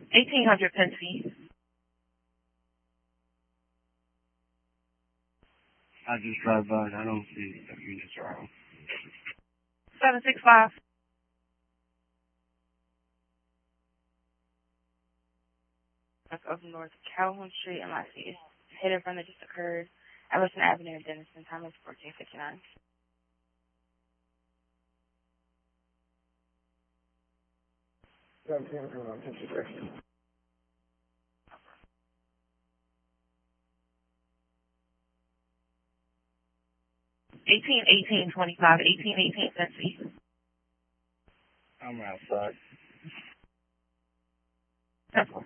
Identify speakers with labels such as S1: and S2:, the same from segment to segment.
S1: 1800 Pensy.
S2: I just drive by and I don't see the units around.
S1: 765. That's up north Calhoun Street, MIC. Hit and run that just occurred. Everson Avenue in Denison. Time is 14:59. 181825. 1818 Pensy.
S2: I'm outside.
S1: 10-4.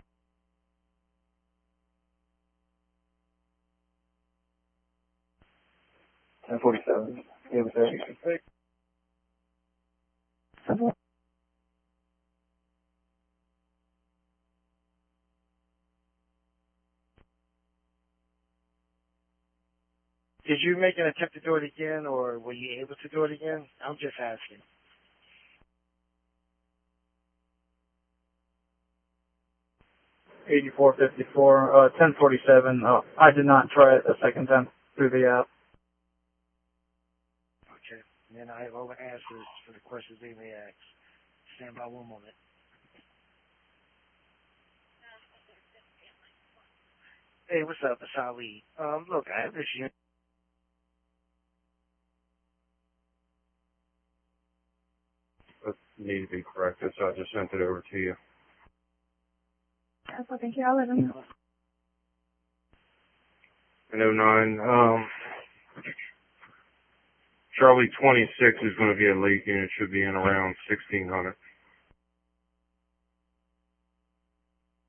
S2: 1047. Yeah, was there?
S1: 10-4.
S3: Did you make an attempt to do it again, or were you able to do it again? I'm just asking.
S4: $84.54, 1047. I did not try it a second time through the app.
S3: Okay. And then I have all the answers for the questions they may ask. Stand by one moment. Hey, what's up? It's Ali. Look, I have this unit.
S2: It needs to be corrected, so I just sent it over to you.
S1: That's what I think I'll let them know.
S2: And 09, Charlie 26 is going to be a late unit. Should be in around 1600.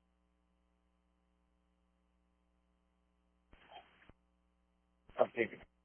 S3: I'm thinking.